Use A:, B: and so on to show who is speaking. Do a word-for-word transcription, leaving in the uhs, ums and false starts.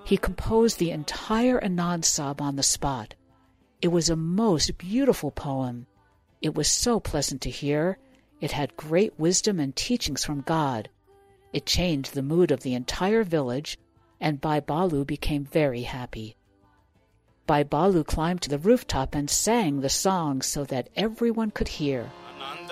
A: He composed the entire Anand Sahib on the spot. It was a most beautiful poem. It was so pleasant to hear. It had great wisdom and teachings from God. It changed the mood of the entire village, and Bhai Balu became very happy. Bhai Balu climbed to the rooftop and sang the song so that everyone could hear.